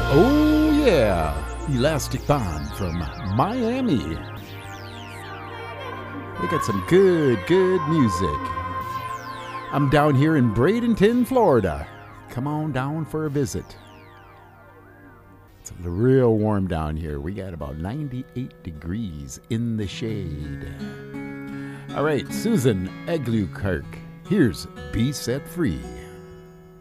Oh, yeah. Elastic Bond from Miami. They got some good music. I'm down here in Bradenton, Florida. Come on down for a visit. It's real warm down here. We got about 98 degrees in the shade. All right, Susan Eglukirk. Here's Be Set Free.